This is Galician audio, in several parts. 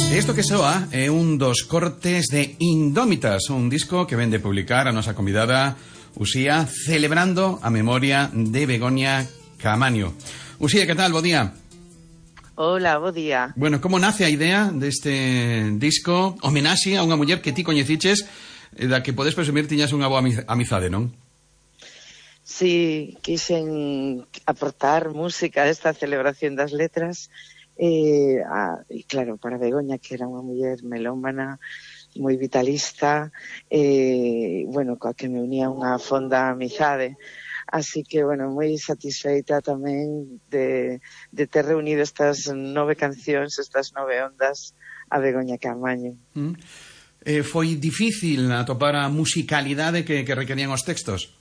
Isto que soa é un dos cortes de Indómitas, un disco que ven de publicar a nosa convidada Uxía, celebrando a memoria de Begoña Caamaño. Uxía, que tal? Bo día. Hola, bo día. Bueno, como nace a idea deste disco homenaxe a unha muller que ti coñeciches, da que podes presumir tiñas unha boa amizade, non? Sí, quixen aportar música a esta celebración das letras e claro, para Begoña, que era unha muller melómana, moi vitalista, bueno, coa que me unía unha fonda amizade. Así que, bueno, moi satisfeita tamén de ter reunido estas 9 cancións, estas 9 ondas a Begoña Caamaño. Foi difícil atopar a musicalidade que requerían os textos?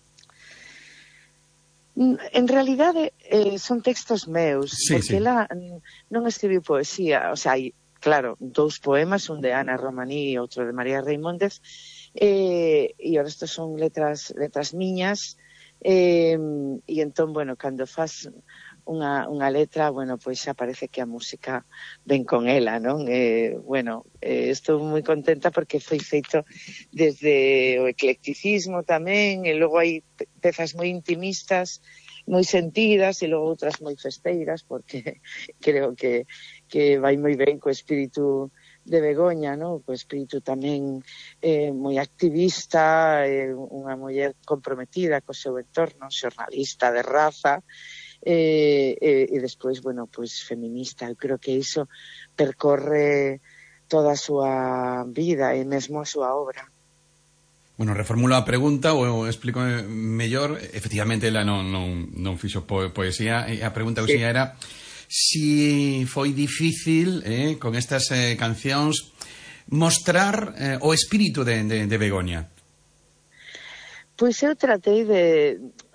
En realidade son textos meus, sí, porque ela non escribiu poesía, o sea, hai, claro, 2 poemas, un de Ana Romaní e outro de María Reimóndez, e o resto son letras miñas, e entón, bueno, cando faz unha letra, bueno, pois xa parece que a música ven con ela, non? Bueno, estou moi contenta porque foi feito desde o eclecticismo tamén, e logo hai pezas moi intimistas, moi sentidas, e logo outras moi festeiras, porque creo que vai moi ben co espírito de Begoña, non? Co espírito tamén moi activista, unha muller comprometida co seu entorno, xornalista de raza, e despois, bueno, pois feminista. Eu creo que iso percorre toda a súa vida e mesmo a súa obra. Bueno, reformulo a pregunta ou explico mellor. Efectivamente, ela non fixo poesía, e a pregunta que era si foi difícil con estas cancións mostrar o espírito de Begoña. Pois eu tratei de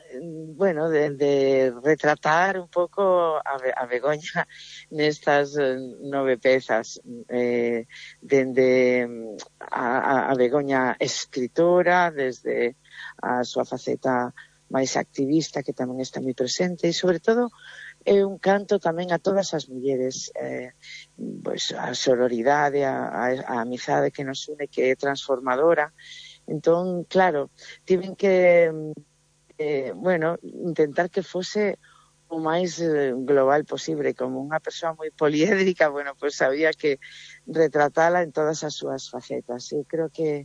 retratar un pouco a Begoña nestas 9 pezas, dende a Begoña escritora, desde a súa faceta máis activista, que tamén está moi presente, e sobre todo é un canto tamén a todas as mulleres, pois a sororidade, a amizade que nos une, que é transformadora. Entón, claro, tiven que intentar que fose o máis global posible. Como unha persoa moi poliédrica, bueno, pois sabía que retratala en todas as súas facetas. Eu creo que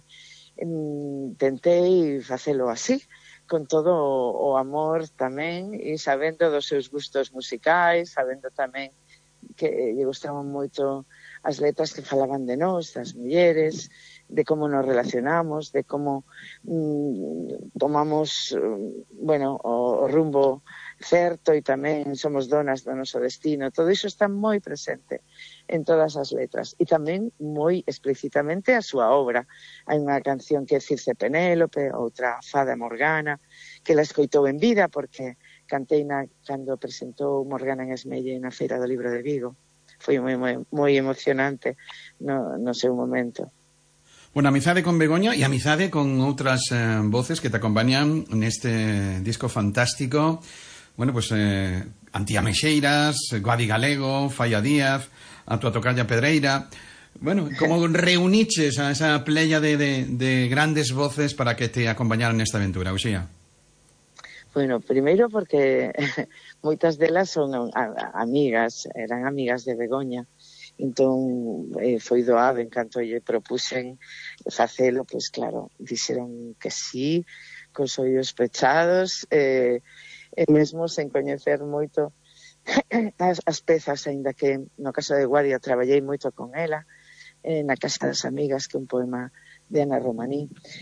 tentei facelo así, con todo o amor tamén, e sabendo dos seus gustos musicais, sabendo tamén que lle gustaban moito as letras que falaban de nós, das mulleres, de como nos relacionamos, de como tomamos, bueno, o rumbo certo, e tamén somos donas do noso destino. Todo iso está moi presente en todas as letras, e tamén moi explícitamente a súa obra. Hai unha canción que é Circe Penélope, outra Fada Morgana, que la escoitou en vida, porque canteina cando presentou Morgana en Esmelle na Feira do Libro de Vigo. Foi moi emocionante no seu momento. Bueno, amizade con Begoña e amizade con outras voces que te acompañan neste disco fantástico. Bueno, pues Antía Meixeiras, Guadi Galego, Falla Díaz, a tua tocalla Pedreira. Bueno, como reuniches a esa playa de grandes voces para que te acompañaran nesta aventura, Uxía? Bueno, primeiro porque moitas delas son amigas, eran amigas de Begoña. Entón foi doado, en canto lle propuxen facelo, pois claro, dixeron que sí, cos ollos pechados, e mesmo sen coñecer moito as pezas, aínda que no caso de Guadia traballei moito con ela, na Casa das Amigas, que é un poema de Ana Romaní.